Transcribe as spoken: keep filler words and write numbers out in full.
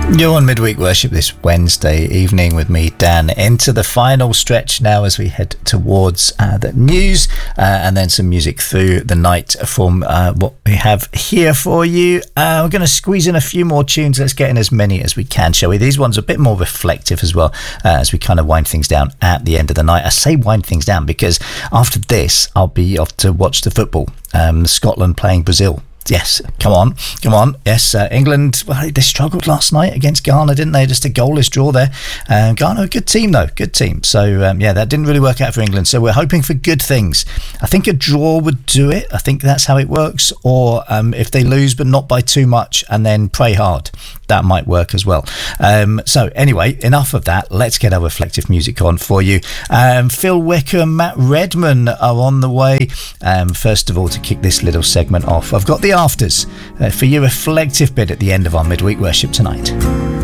You're on Midweek Worship this Wednesday evening with me, Dan, into the final stretch now as we head towards uh, the news uh, and then some music through the night from uh, what we have here for you. Uh, we're going to squeeze in a few more tunes. Let's get in as many as we can, shall we? These ones are a bit more reflective as well uh, as we kind of wind things down at the end of the night. I say wind things down because after this, I'll be off to watch the football. Um, Scotland playing Brazil. Yes, come on, come on. Yes, uh, England, well, they struggled last night against Ghana, didn't they? Just a goalless draw there. Uh, Ghana, a good team, though, good team. So, um, yeah, that didn't really work out for England. So we're hoping for good things. I think a draw would do it. I think that's how it works. Or um, if they lose, but not by too much, and then pray hard. That might work as well. Um, so anyway, enough of that. Let's get our reflective music on for you. Um, Phil Wicker and Matt Redman are on the way. Um, first of all, to kick this little segment off, I've got the afters uh, for your reflective bit at the end of our midweek worship tonight.